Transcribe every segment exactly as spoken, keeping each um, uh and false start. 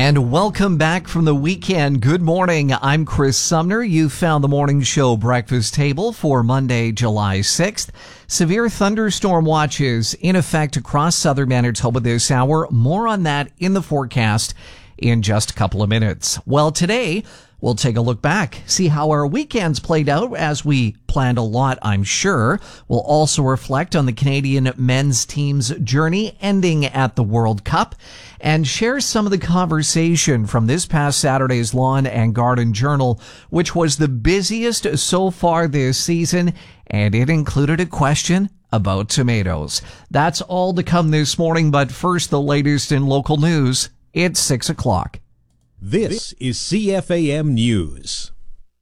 And welcome back from the weekend. Good morning. I'm Chris Sumner. You found the morning show breakfast table for Monday, July sixth. Severe thunderstorm watches in effect across southern Manitoba this hour. More on that in the forecast in just a couple of minutes. Well, today we'll take a look back, see how our weekends played out as we planned a lot, I'm sure. We'll also reflect on the Canadian men's team's journey ending at the World Cup and share some of the conversation from this past Saturday's Lawn and Garden Journal, which was the busiest so far this season, and it included a question about tomatoes. That's all to come this morning, but first, the latest in local news. It's six o'clock. This is C F A M News.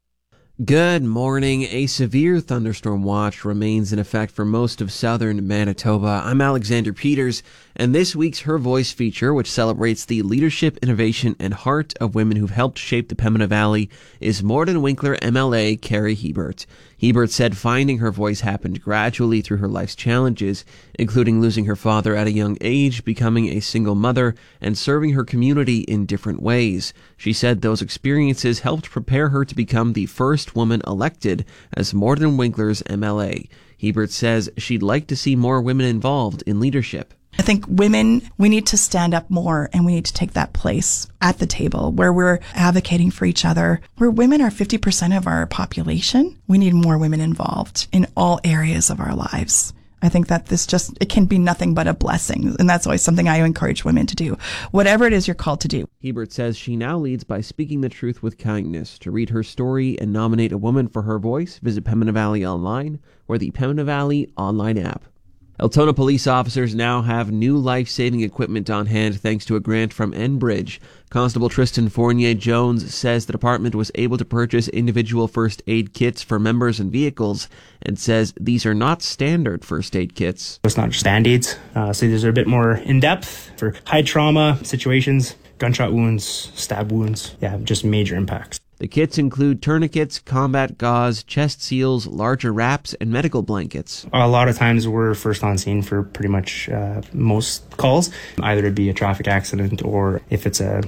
Good morning. A severe thunderstorm watch remains in effect for most of southern Manitoba. I'm Alexander Peters, and this week's Her Voice feature, which celebrates the leadership, innovation, and heart of women who've helped shape the Pembina Valley, is Morden-Winkler M L A Carrie Hebert. Hebert said finding her voice happened gradually through her life's challenges, including losing her father at a young age, becoming a single mother, and serving her community in different ways. She said those experiences helped prepare her to become the first woman elected as Morden-Winkler's M L A. Hebert says she'd like to see more women involved in leadership. I think women, we need to stand up more and we need to take that place at the table where we're advocating for each other. Where women are fifty percent of our population, we need more women involved in all areas of our lives. I think that this just, it can be nothing but a blessing. And that's always something I encourage women to do. Whatever it is you're called to do. Hebert says she now leads by speaking the truth with kindness. To read her story and nominate a woman for Her Voice, visit Pembina Valley Online or the Pembina Valley online app. Altona police officers now have new life-saving equipment on hand thanks to a grant from Enbridge. Constable Tristan Fournier-Jones says the department was able to purchase individual first aid kits for members and vehicles and says these are not standard first aid kits. It's not just band-aids, uh, so these are a bit more in-depth for high trauma situations, gunshot wounds, stab wounds, yeah, just major impacts. The kits include tourniquets, combat gauze, chest seals, larger wraps, and medical blankets. A lot of times we're first on scene for pretty much uh, most calls. Either it be a traffic accident or if it's a